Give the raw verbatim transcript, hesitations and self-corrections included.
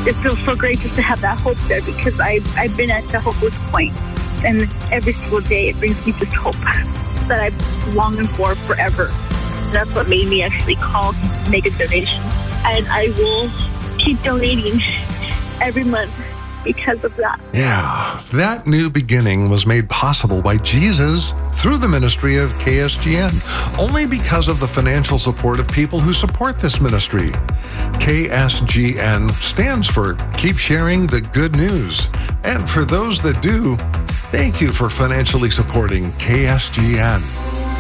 it feels so great just to have that hope there, because I, I've been at the hopeless point. And every single day it brings me this hope that I've longed for forever. That's what made me actually call to make a donation. And I will keep donating every month because of that. Yeah, that new beginning was made possible by Jesus through the ministry of K S G N, only because of the financial support of people who support this ministry. K S G N stands for Keep Sharing the Good News. And for those that do, thank you for financially supporting K S G N.